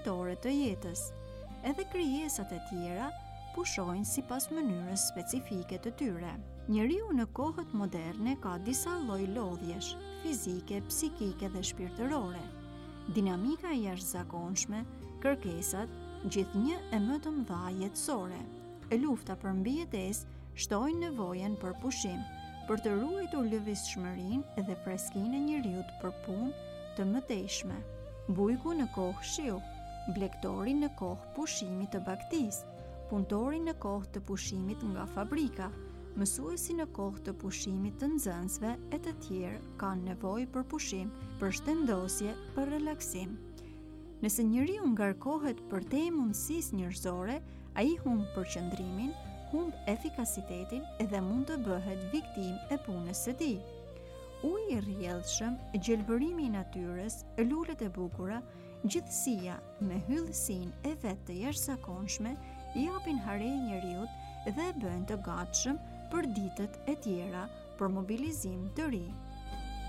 jetore të jetës. Edhe krijesat e tjera pushojnë sipas mënyrës specifike të tyre. Njeriu në kohët moderne ka disa lloj lodhjesh, fizike, psikike dhe shpirtërore. Dinamika e jashtëzakonshme, kërkesat, gjithnjë e më të mëdha jetësore. Lufta për mbijetesë shtojnë nevojën për pushim, për të ruajtur lëvizshmërinë dhe freskinë e njeriut për punë të mëtejshme. Bujku në kohë shiu, blegtori në kohë pushimit të bagtisë, punëtori në kohë të pushimit nga fabrika, mësuesi në kohë të pushimit të nxënësve e të tjerë kanë nevojë për pushim, për shtendosje, për relaksim. Nëse njeriu ngarkohet për te mundësisë njerëzore, ai humb përqendrimin, humb efikasitetin dhe mund të bëhet viktim e punës së tij. Uji i rrjedhshëm, gjelbërimi i natyrës, lulet e bukura, gjithësia me hyllësinë e vet të jashtëzakonshme japin hare njeriut dhe e bëjnë të gatshëm për ditët e tjera për mobilizim të ri.